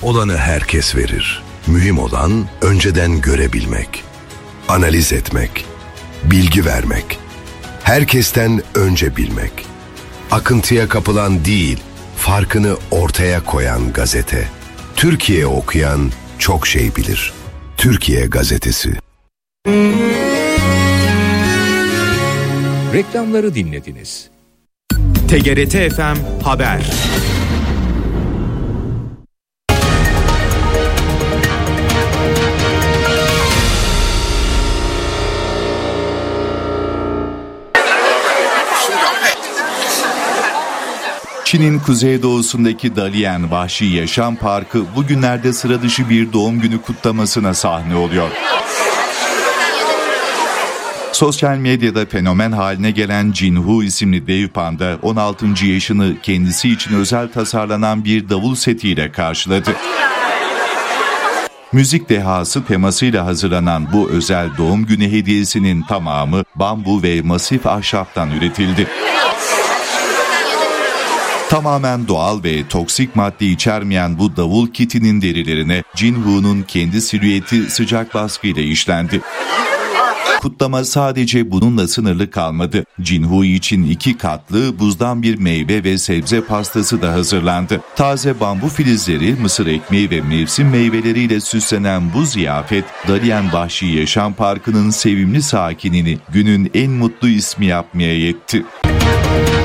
Olanı herkes verir. Mühim olan önceden görebilmek, analiz etmek, bilgi vermek, herkesten önce bilmek. Akıntıya kapılan değil, farkını ortaya koyan gazete. Türkiye okuyan çok şey bilir. Türkiye Gazetesi. Reklamları dinlediniz. TGRT FM Haber. Çin'in kuzeydoğusundaki Dalian Vahşi Yaşam Parkı bugünlerde sıra dışı bir doğum günü kutlamasına sahne oluyor. Sosyal medyada fenomen haline gelen Jinhu isimli dev panda 16. yaşını kendisi için özel tasarlanan bir davul setiyle karşıladı. Müzik dehası temasıyla hazırlanan bu özel doğum günü hediyesinin tamamı bambu ve masif ahşaptan üretildi. Tamamen doğal ve toksik madde içermeyen bu davul kitinin derilerine Jinhu'nun kendi silüeti sıcak baskıyla işlendi. Kutlama sadece bununla sınırlı kalmadı. Jinhu için 2 katlı buzdan bir meyve ve sebze pastası da hazırlandı. Taze bambu filizleri, mısır ekmeği ve mevsim meyveleriyle süslenen bu ziyafet, Dalian Vahşi Yaşam Parkı'nın sevimli sakinini günün en mutlu ismi yapmaya yetti.